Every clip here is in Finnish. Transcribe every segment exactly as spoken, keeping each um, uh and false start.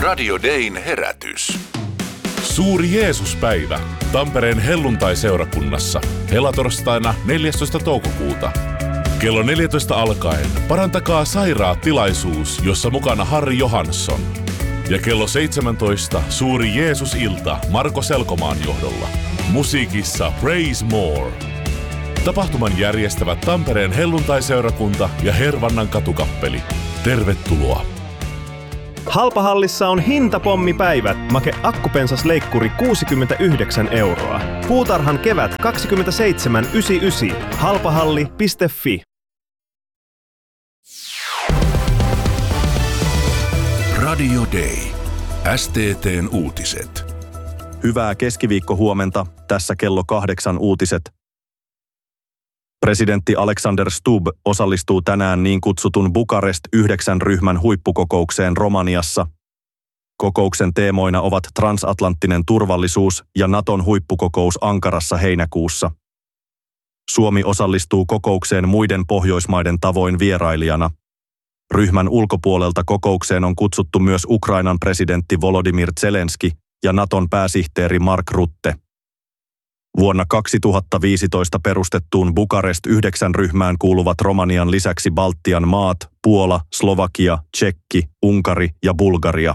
Radio Dayn herätys. Suuri Jeesuspäivä Tampereen helluntai-seurakunnassa helatorstaina neljästoista toukokuuta. Kello neljätoista alkaen parantakaa sairaat tilaisuus, jossa mukana Harri Johansson. Ja kello seitsemäntoista suuri Jeesus-ilta Marko Selkomaan johdolla. Musiikissa Praise More. Tapahtuman järjestävät Tampereen helluntai-seurakunta ja Hervannan katukappeli. Tervetuloa! Halpahallissa on hintapommipäivät. Make akkupensasleikkuri kuusikymmentäyhdeksän euroa. Puutarhan kevät kaksikymmentäseitsemän yhdeksänkymmentäyhdeksän. Halpahalli piste fi. Radio Day. S T T:n uutiset. Hyvää keskiviikkohuomenta. Tässä kello kahdeksan uutiset. Presidentti Alexander Stubb osallistuu tänään niin kutsutun Bukarest yhdeksän ryhmän huippukokoukseen Romaniassa. Kokouksen teemoina ovat transatlanttinen turvallisuus ja Naton huippukokous Ankarassa heinäkuussa. Suomi osallistuu kokoukseen muiden Pohjoismaiden tavoin vierailijana. Ryhmän ulkopuolelta kokoukseen on kutsuttu myös Ukrainan presidentti Volodymyr Zelenski ja Naton pääsihteeri Mark Rutte. Vuonna kaksituhattaviisitoista perustettuun Bukarest yhdeksän ryhmään kuuluvat Romanian lisäksi Baltian maat, Puola, Slovakia, Tšekki, Unkari ja Bulgaria.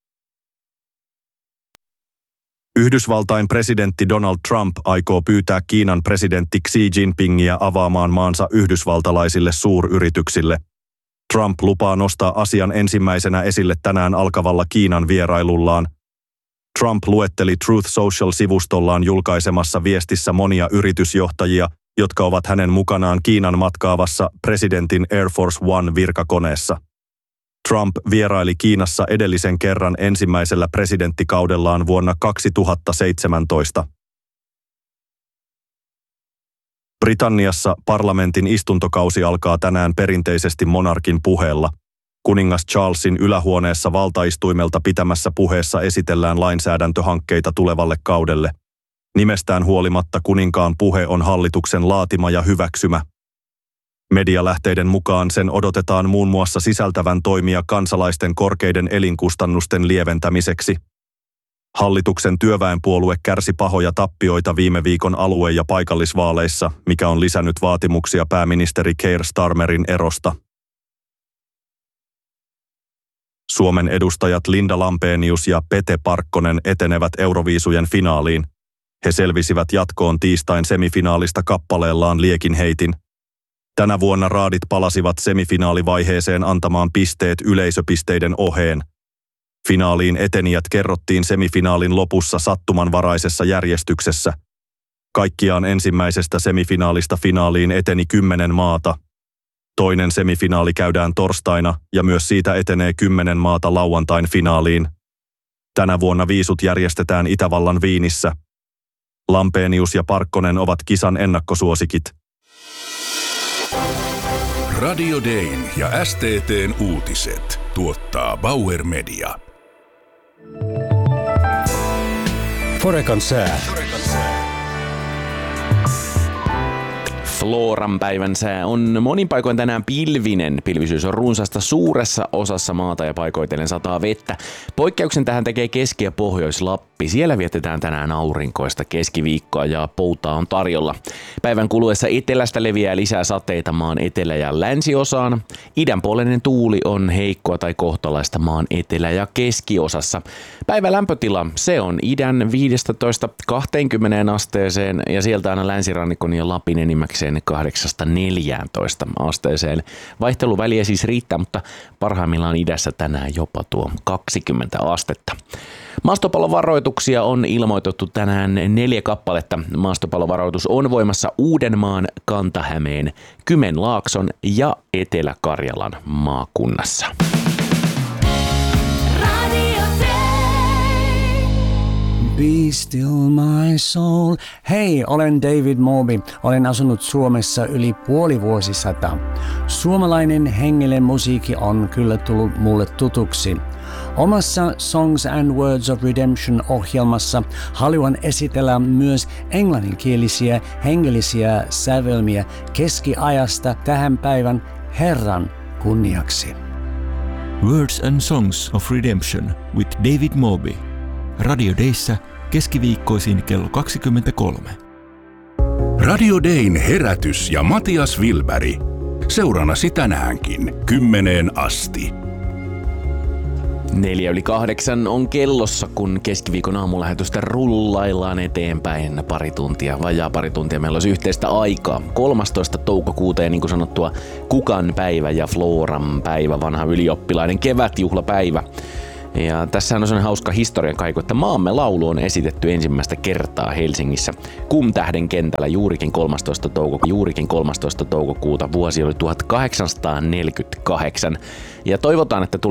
Yhdysvaltain presidentti Donald Trump aikoo pyytää Kiinan presidentti Xi Jinpingiä avaamaan maansa yhdysvaltalaisille suuryrityksille. Trump lupaa nostaa asian ensimmäisenä esille tänään alkavalla Kiinan vierailullaan. Trump luetteli Truth Social-sivustollaan julkaisemassa viestissä monia yritysjohtajia, jotka ovat hänen mukanaan Kiinan matkaavassa presidentin Air Force One virkakoneessa. Trump vieraili Kiinassa edellisen kerran ensimmäisellä presidenttikaudellaan vuonna kaksituhattaseitsemäntoista. Britanniassa parlamentin istuntokausi alkaa tänään perinteisesti monarkin puheella. Kuningas Charlesin ylähuoneessa valtaistuimelta pitämässä puheessa esitellään lainsäädäntöhankkeita tulevalle kaudelle. Nimestään huolimatta kuninkaan puhe on hallituksen laatima ja hyväksymä. Medialähteiden mukaan sen odotetaan muun muassa sisältävän toimia kansalaisten korkeiden elinkustannusten lieventämiseksi. Hallituksen työväenpuolue kärsi pahoja tappioita viime viikon alue- ja paikallisvaaleissa, mikä on lisännyt vaatimuksia pääministeri Keir Starmerin erosta. Suomen edustajat Linda Lampenius ja Pete Parkkonen etenevät Euroviisujen finaaliin. He selvisivät jatkoon tiistain semifinaalista kappaleellaan Liekinheitin. Tänä vuonna raadit palasivat semifinaalivaiheeseen antamaan pisteet yleisöpisteiden oheen. Finaaliin etenijät kerrottiin semifinaalin lopussa sattumanvaraisessa järjestyksessä. Kaikkiaan ensimmäisestä semifinaalista finaaliin eteni kymmenen maata. Toinen semifinaali käydään torstaina ja myös siitä etenee kymmenen maata lauantain finaaliin. Tänä vuonna viisut järjestetään Itävallan Viinissä. Lampenius ja Parkkonen ovat kisan ennakkosuosikit. Radio Dayn ja S T T:n uutiset tuottaa Bauer Media. Forekan sää. Floran päivän sää on monin paikoin tänään pilvinen. Pilvisyys on runsasta suuressa osassa maata ja paikoitellen sataa vettä. Poikkeuksen tähän tekee Keski- ja Pohjois-Lappi. Siellä vietetään tänään aurinkoista keskiviikkoa ja poutaa on tarjolla. Päivän kuluessa etelästä leviää lisää sateita maan etelä- ja länsiosaan. Idänpuoleinen tuuli on heikkoa tai kohtalaista maan etelä- ja keskiosassa. Päivän lämpötila, se on idän viidestätoista kaksikymmentä asteeseen ja sieltä aina länsirannikon ja Lapin enimmäkseen kahdeksasta neljääntoista asteeseen. Vaihteluväliä siis riittää, mutta parhaimmillaan idässä tänään jopa tuo kaksikymmentä astetta. Maastopallovaroituksia on ilmoitettu tänään neljä kappaletta. Maastopallovaroitus on voimassa Uudenmaan, Kanta-Hämeen, Kymenlaakson ja Etelä-Karjalan maakunnassa. Be still my soul. Hei, olen David Moby. Olen asunut Suomessa yli puoli vuosisata. Suomalainen hengellinen musiikki on kyllä tullut mulle tutuksi. Omassa Songs and Words of Redemption-ohjelmassa haluan esitellä myös englanninkielisiä hengellisiä sävelmiä keskiajasta tähän päivän Herran kunniaksi. Words and Songs of Redemption with David Moby. Radio Dayssä keskiviikkoisin kello kaksikymmentäkolme. Radio Dayn herätys ja Matias Wilberg. Seuranasi tänäänkin kymmeneen asti. Neljä yli kahdeksan on kellossa, kun keskiviikon aamulähetystä rullaillaan eteenpäin pari tuntia, vajaa pari tuntia. Meillä olisi yhteistä aikaa. kolmastoista toukokuuta ja niin kuin sanottua Kukan päivä ja Floran päivä, vanha ylioppilainen kevätjuhlapäivä. Ja tässähän on sellainen hauska historian kaiku, että Maamme laulu on esitetty ensimmäistä kertaa Helsingissä Kumtähden kentällä juurikin kolmastoista toukokuuta, juurikin kolmastoista toukokuuta. Vuosi oli tuhatkahdeksansataaneljäkymmentäkahdeksan. Ja toivotaan, että